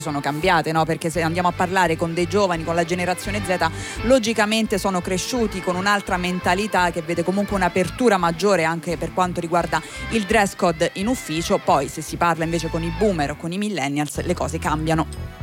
sono cambiate, no? Perché se andiamo a parlare con dei giovani, con la generazione Z, logicamente sono cresciuti con un'altra mentalità che vede comunque un'apertura maggiore anche per quanto riguarda il dress code in ufficio. Poi se si parla invece con i boomer o con i millennials le cose cambiano.